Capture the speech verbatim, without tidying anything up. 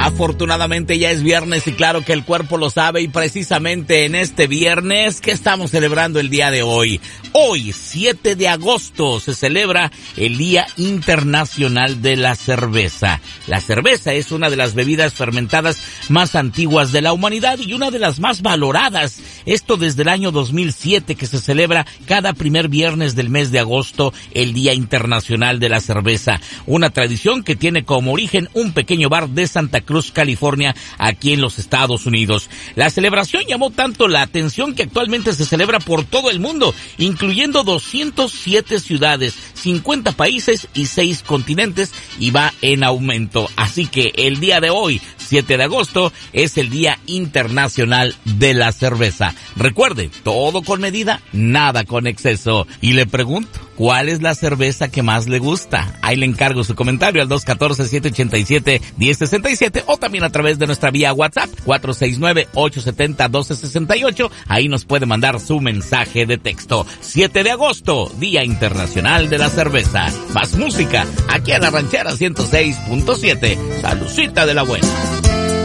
Afortunadamente ya es viernes y claro que el cuerpo lo sabe, y precisamente en este viernes que estamos celebrando el día de hoy. Hoy, siete de agosto, se celebra el Día Internacional de la Cerveza. La cerveza es una de las bebidas fermentadas más antiguas de la humanidad y una de las más valoradas. Esto desde el año dos mil siete, que se celebra cada primer viernes del mes de agosto el Día Internacional de la Cerveza. Una tradición que tiene como origen un pequeño bar de Santa Cruz, California, aquí en los Estados Unidos. La celebración llamó tanto la atención que actualmente se celebra por todo el mundo, incluyendo doscientas siete ciudades, cincuenta países y seis continentes, y va en aumento. Así que el día de hoy, siete de agosto, es el Día Internacional de la Cerveza. Recuerde, todo con medida, nada con exceso. Y le pregunto, ¿cuál es la cerveza que más le gusta? Ahí le encargo su comentario al dos uno cuatro, siete ocho siete, uno cero seis siete o también a través de nuestra vía WhatsApp cuatro seis nueve, ocho siete cero, uno dos seis ocho. Ahí nos puede mandar su mensaje de texto. siete de agosto, Día Internacional de la Cerveza. Más música aquí en la Ranchera ciento seis punto siete. Salucita de la buena.